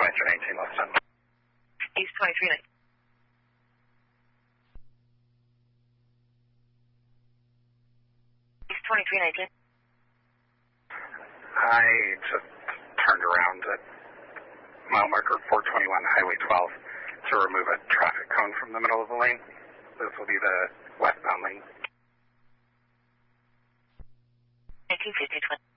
2319, less than. East 2319. East 2319. I just turned around at mile marker 421 Highway 12 to remove a traffic cone from the middle of the lane. This will be the westbound lane. 1950.